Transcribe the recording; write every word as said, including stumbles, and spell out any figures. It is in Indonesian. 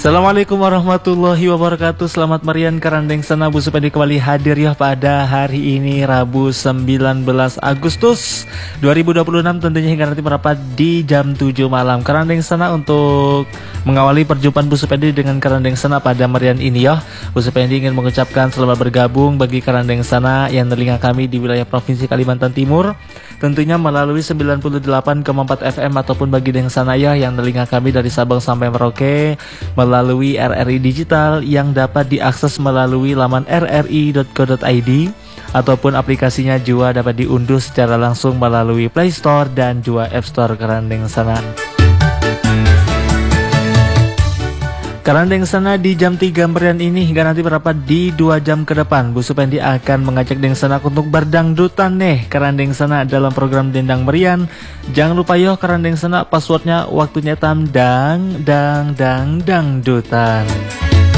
Assalamualaikum warahmatullahi wabarakatuh. Selamat merian Karandeng Sana Bu Supandi kembali hadir ya pada hari ini Rabu sembilan belas Agustus dua ribu dua puluh enam, tentunya hingga nanti merapat di jam tujuh malam. Karandeng Sana untuk mengawali perjumpaan Bu Supandi dengan Karandeng Sana pada merian ini ya. Bu Supandi ingin mengucapkan selamat bergabung bagi Karandeng Sana yang telinga kami di wilayah Provinsi Kalimantan Timur, tentunya melalui sembilan puluh delapan koma empat F M, ataupun bagi Deng Sana ya yang telinga kami dari Sabang sampai Merauke melalui R R I Digital yang dapat diakses melalui laman r r i dot co dot i d, ataupun aplikasinya juga dapat diunduh secara langsung melalui Play Store dan juga App Store Karandeng Sana. Karandeng Sana di jam tiga merian ini hingga nanti berapa di dua jam ke depan Bu Supandi akan mengajak Deng Sana untuk berdangdutan nih Karandeng Sana dalam program Dendang Merian. Jangan lupa yo Karandeng Sana, passwordnya waktunya tam dang dang dang dangdutan.